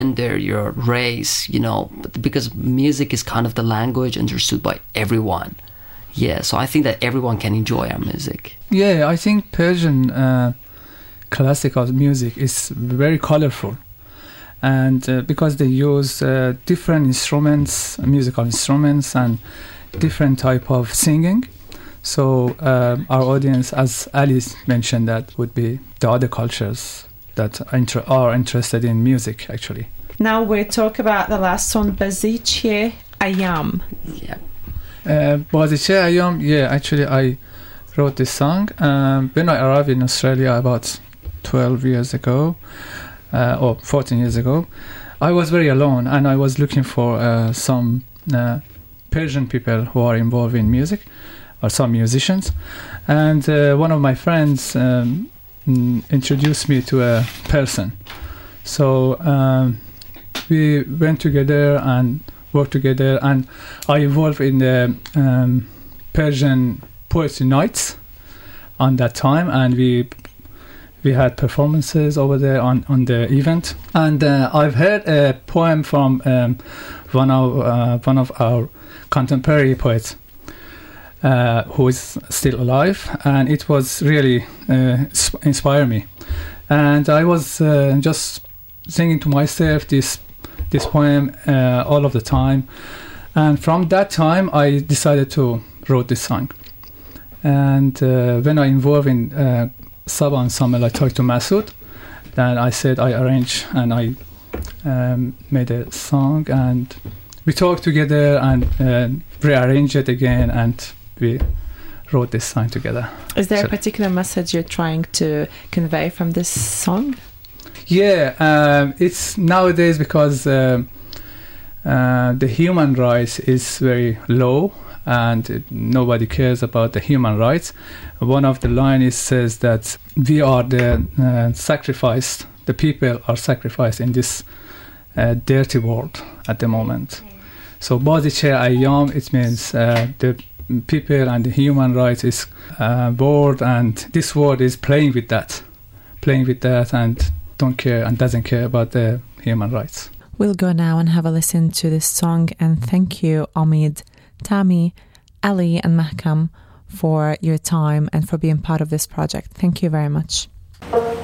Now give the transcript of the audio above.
gender, your race, because music is kind of the language understood by everyone. Yeah, so I think that everyone can enjoy our music. Yeah, I think Persian classical music is very colorful. And because they use different instruments, musical instruments, and different type of singing. So our audience, as Ali mentioned, that would be the other cultures that are interested in music, actually. Now we talk about the last song, Baziche Ayam. Yeah. Baziche Ayam, yeah, actually I wrote this song when I arrived in Australia about 12 years ago, or 14 years ago. I was very alone, and I was looking for some Persian people who are involved in music, or some musicians. And one of my friends introduced me to a person. So we went together and worked together, and I involved in the Persian Poetry Nights on that time, and we had performances over there on the event. And I've heard a poem from one of our contemporary poets who is still alive, and it was really inspired me. And I was just singing to myself this poem all of the time. And from that time, I decided to write this song. And when I involved in Saba Ensemble, I talked to Masoud. Then I said I arrange, and I made a song, and we talked together and rearranged it again, and we wrote this song together. Is there a particular message you're trying to convey from this song? Yeah, it's nowadays because the human rights is very low, and nobody cares about the human rights. One of the lines says that we are the sacrificed, the people are sacrificed in this dirty world at the moment. So Baziche Ayam, it means the people and the human rights is world, and this world is playing with that and don't care and doesn't care about the human rights. We'll go now and have a listen to this song, and thank you, Omid, Tami, Ali and Mahkam for your time and for being part of this project. Thank you very much.